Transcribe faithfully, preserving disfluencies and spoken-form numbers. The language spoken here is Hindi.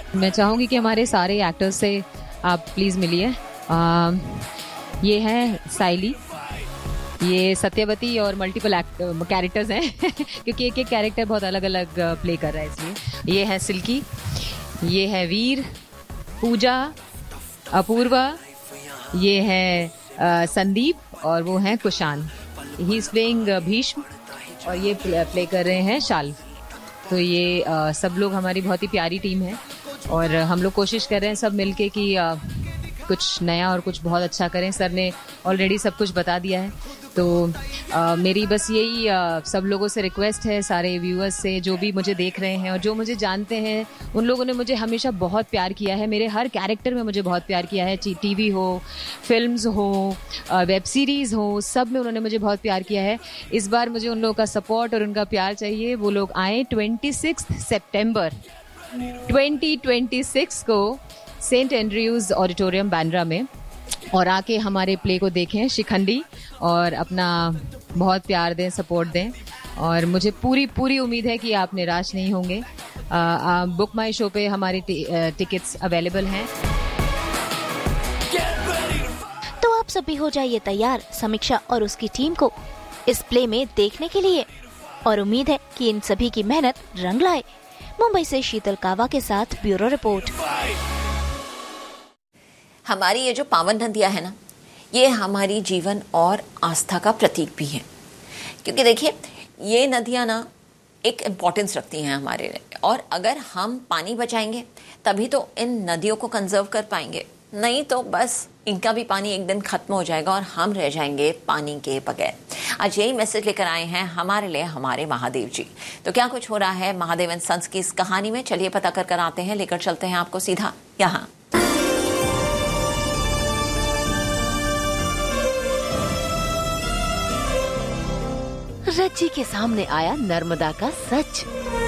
मैं चाहूँगी कि हमारे सारे एक्टर्स से आप प्लीज़ मिलिए। आ, ये है साइली, ये सत्यवती और मल्टीपल कैरेक्टर्स हैं क्योंकि एक एक कैरेक्टर बहुत अलग अलग प्ले कर रहा है, इसलिए। ये है सिल्की, ये है वीर, पूजा, अपूर्वा, ये है आ, संदीप और वो है Kushan. He is playing Bhishma और ये प्ले कर रहे हैं शाल। तो ये आ, सब लोग हमारी बहुत ही प्यारी टीम है और हम लोग कोशिश कर रहे हैं सब मिलके कि आ, कुछ नया और कुछ बहुत अच्छा करें। सर ने ऑलरेडी सब कुछ बता दिया है, तो आ, मेरी बस यही आ, सब लोगों से रिक्वेस्ट है, सारे व्यूअर्स से, जो भी मुझे देख रहे हैं और जो मुझे जानते हैं, उन लोगों ने मुझे हमेशा बहुत प्यार किया है। मेरे हर कैरेक्टर में मुझे बहुत प्यार किया है, टीवी हो, फिल्म्स हो, वेब सीरीज़ हो, सब में उन्होंने मुझे बहुत प्यार किया है। इस बार मुझे उन लोगों का सपोर्ट और उनका प्यार चाहिए। वो लोग आए ट्वेंटी सिक्स सितंबर ट्वेंटी ट्वेंटी सिक्स को सेंट एंड्रयूज ऑडिटोरियम बांद्रा में, और आके हमारे प्ले को देखें शिखंडी, और अपना बहुत प्यार दें, सपोर्ट दें। और मुझे पूरी पूरी उम्मीद है कि आप निराश नहीं होंगे। बुक माई शो पे हमारी टिकट्स अवेलेबल हैं। तो आप सब भी हो जाइए तैयार समीक्षा और उसकी टीम को इस प्ले में देखने के लिए, और उम्मीद है कि इन सभी की मेहनत रंग लाए। मुंबई से शीतल कावा के साथ ब्यूरो रिपोर्ट। हमारी ये जो पावन नदियां है ना, ये हमारी जीवन और आस्था का प्रतीक भी है, क्योंकि देखिए ये नदियां ना एक इम्पॉर्टेंस रखती हैं हमारे लिए, और अगर हम पानी बचाएंगे तभी तो इन नदियों को कंजर्व कर पाएंगे, नहीं तो बस इनका भी पानी एक दिन खत्म हो जाएगा और हम रह जाएंगे पानी के बगैर। आज यही मैसेज लेकर आए हैं हमारे लिए हमारे महादेव जी। तो क्या कुछ हो रहा है महादेव एंड सन्स की इस कहानी में, चलिए पता कर कर आते हैं। लेकर चलते हैं आपको सीधा यहाँ। रज्जी के सामने आया नर्मदा का सच।